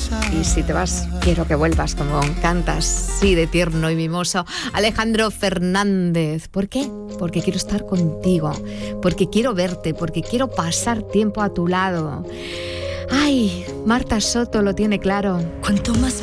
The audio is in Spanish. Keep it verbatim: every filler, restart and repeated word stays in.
Y si te vas, quiero que vuelvas, como cantas, sí, de tierno y mimoso. Alejandro Fernández. ¿Por qué? Porque quiero estar contigo, porque quiero verte, porque quiero pasar tiempo a tu lado. Ay, Marta Soto lo tiene claro. Cuanto más